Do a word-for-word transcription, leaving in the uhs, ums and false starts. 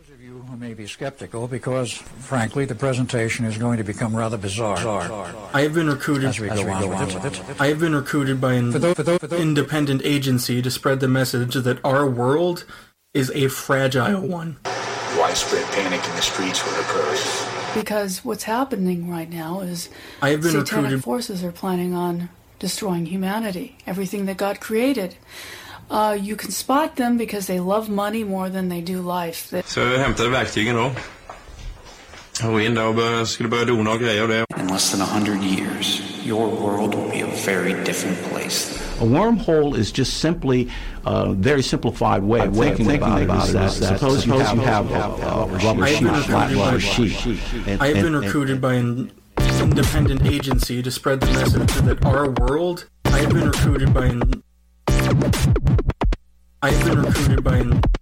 Of you who may be skeptical because, frankly, the presentation is going to become rather bizarre. I have been recruited. As we go on with it. I have been recruited by an For those- for those- for those- independent agency to spread the message that our world is a fragile one. Widespread panic in the streets will occur. Because what's happening right now is I have been satanic recruited. forces are planning on destroying humanity, everything that God created. Uh, you can spot them because they love money more than they do life. They- Så jag hämtade verktygen då. Jag var in där och började, skulle börja dona och grejer och det. In less than a hundred years, your world will be a very different place. A wormhole is just simply a very simplified way of thinking, thinking about, about it. Is that suppose, suppose you have, you have a, a rubber I have sheet, been a flat recruited rubber by- sheet. And, I have been and- recruited by an independent agency to spread the message that our world. I have been recruited by an. I have been recruited by an